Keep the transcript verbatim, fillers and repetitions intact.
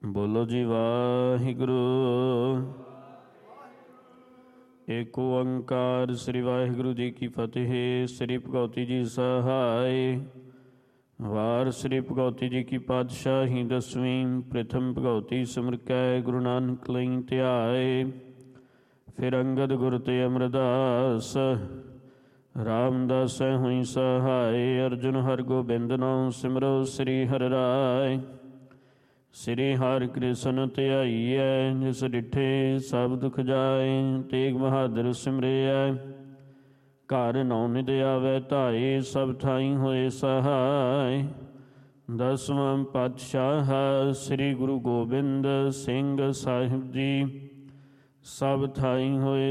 ਬੋਲੋ ਜੀ ਵਾਹਿਗੁਰੂ। ਏਕ ਓੰਕਾਰ ਸ੍ਰੀ ਵਾਹਿਗੁਰੂ ਜੀ ਕੀ ਫਤਿਹ। ਸ੍ਰੀ ਭਗਉਤੀ ਜੀ ਸਹਾਇ। ਵਾਰ ਸ੍ਰੀ ਭਗਉਤੀ ਜੀ ਕੀ ਪਾਤਸ਼ਾਹੀ ਦਸਵੀਂ। ਪ੍ਰਥਮ ਭਗਉਤੀ ਸਿਮਰ ਕੈ ਗੁਰੂ ਨਾਨਕ ਲਈ ਧਿਆਏ। ਫਿਰ ਅੰਗਦ ਗੁਰ ਤੇ ਅਮਰਦਾਸ ਰਾਮਦਾਸੈ ਹੋਈ ਸਹਾਇ। ਅਰਜੁਨ ਹਰਗੋਬਿੰਦ ਨਾਉ ਸਿਮਰੋ ਸ੍ਰੀ ਹਰਿ ਰਾਇ। ਸ੍ਰੀ ਹਰਿ ਕ੍ਰਿਸ਼ਨ ਧਿਆਈਐ ਜਿਸ ਡਿਠੇ ਸਭ ਦੁਖ ਜਾਏ। ਤੇਗ ਬਹਾਦਰ ਸਿਮਰਿਐ ਘਰ ਨੌ ਨਿਧ ਆਵੈ ਧਾਏ। ਸਭ ਥਾਈ ਹੋਏ ਸਹਾਇ। ਦਸਵਾਂ ਪਾਤਸ਼ਾਹ ਸ੍ਰੀ ਗੁਰੂ ਗੋਬਿੰਦ ਸਿੰਘ ਸਾਹਿਬ ਜੀ ਸਭ ਥਾਈ ਹੋਏ